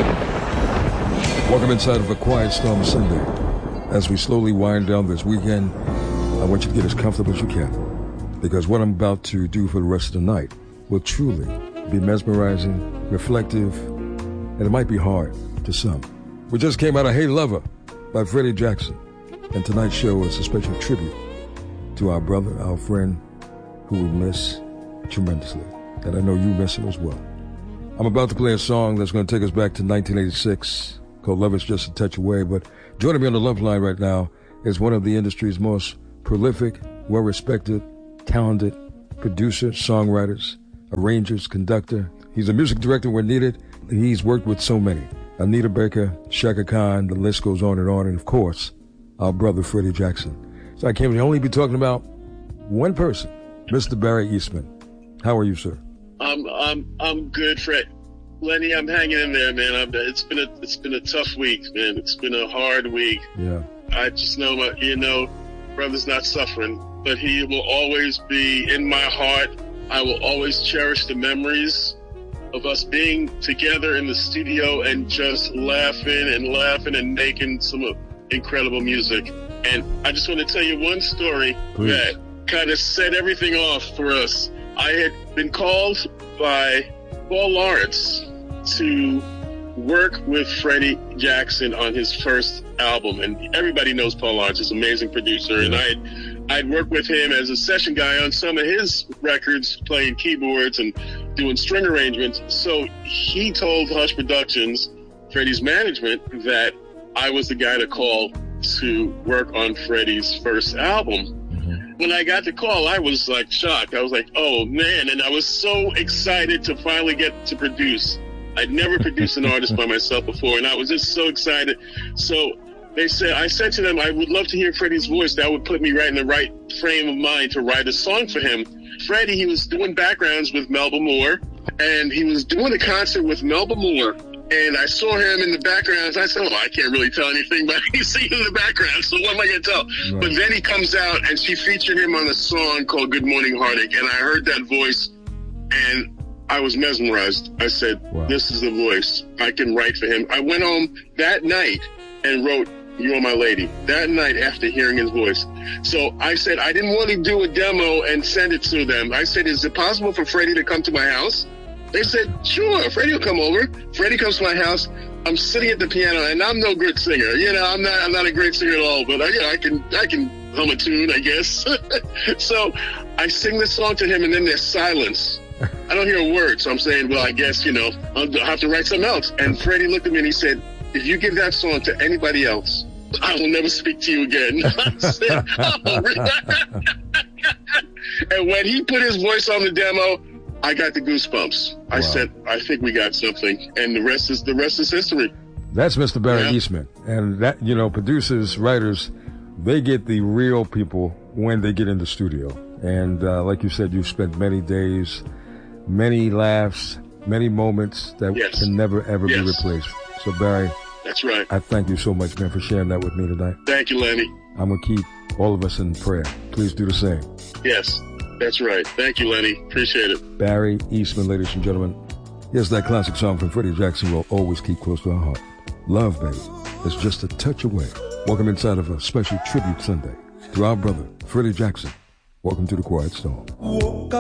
Welcome inside of A Quiet Storm Sunday. As we slowly wind down this weekend, I want you to get as comfortable as you can, because what I'm about to do for the rest of the night will truly be mesmerizing, reflective, and it might be hard to some. We just came out of Hey Lover by Freddie Jackson, and tonight's show is a special tribute to our brother, our friend, who we miss tremendously, and I know you miss him as well. I'm about to play a song that's going to take us back to 1986, called Love Is Just a Touch Away, but joining me on the love line right now is one of the industry's most prolific, well-respected, talented producer, songwriters, arrangers, conductor. He's a music director where needed. He's worked with so many. Anita Baker, Shaka Khan, the list goes on, and of course, our brother Freddie Jackson. So I can only be talking about one person, Mr. Barry Eastman. How are you, sir? I'm good, Fred. Lenny, I'm hanging in there, man. It's been a tough week, man. It's been a hard week. Yeah. I just know, brother's not suffering, but he will always be in my heart. I will always cherish the memories of us being together in the studio and just laughing and making some incredible music. And I just want to tell you one story that kind of set everything off for us. I had been called by Paul Lawrence to work with Freddie Jackson on his first album, and everybody knows Paul Lawrence is an amazing producer, and I'd worked with him as a session guy on some of his records, playing keyboards and doing string arrangements. So he told Hush Productions, Freddie's management, that I was the guy to call to work on Freddie's first album. When I got the call, I was like shocked. I was like, oh man, and I was so excited to finally get to produce. I'd never produced an artist by myself before, and I was just so excited. So I said to them, I would love to hear Freddie's voice. That would put me right in the right frame of mind to write a song for him. Freddie, he was doing backgrounds with Melba Moore, and he was doing a concert with Melba Moore. And I saw him in the background. I said, I can't really tell anything, but he's singing in the background, so what am I going to tell? Right. But then he comes out, and she featured him on a song called Good Morning Heartache, and I heard that voice, and I was mesmerized. I said, This is the voice. I can write for him. I went home that night and wrote You're My Lady, that night after hearing his voice. So I said, I didn't want to do a demo and send it to them. I said, is it possible for Freddie to come to my house? They said, sure, Freddie will come over. Freddie comes to my house. I'm sitting at the piano, and I'm no good singer. I'm not a great singer at all, but I can hum a tune, I guess. So I sing this song to him, and then there's silence. I don't hear a word, so I'm saying, well, I guess, I'll have to write something else. And Freddie looked at me and he said, if you give that song to anybody else, I will never speak to you again. I said, And when he put his voice on the demo, I got the goosebumps. I said, I think we got something, and the rest is history. That's Mr. Barry Eastman, and that producers, writers, they get the real people when they get in the studio. And like you said, you've spent many days, many laughs, many moments that can never ever be replaced. So Barry, that's right. I thank you so much, man, for sharing that with me tonight. Thank you, Lenny. I'm gonna keep all of us in prayer. Please do the same. Yes. That's right. Thank you, Lenny. Appreciate it. Barry Eastman, ladies and gentlemen. Yes, that classic song from Freddie Jackson will always keep close to our heart. Love, baby, is just a touch away. Welcome inside of a special tribute Sunday to our brother, Freddie Jackson. Welcome to the Quiet Storm.